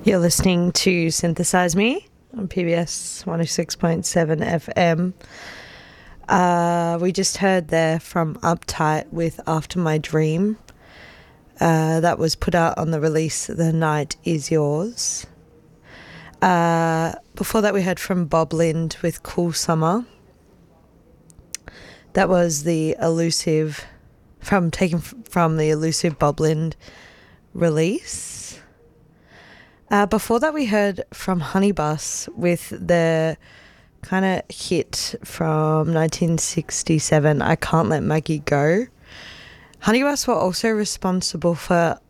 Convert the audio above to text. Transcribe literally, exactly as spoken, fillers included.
You're listening to Synthesize Me on P B S one oh six point seven F M. Uh, we just heard there from Uptight with After My Dream. Uh, that was put out on the release The Night Is Yours. Uh, before that we heard from Bob Lind with Cool Summer. That was the elusive, from taken from the elusive Bob Lind release. Uh, before that we heard from Honeybus with the kind of hit from nineteen sixty-seven, I Can't Let Maggie Go. Honeybus were also responsible for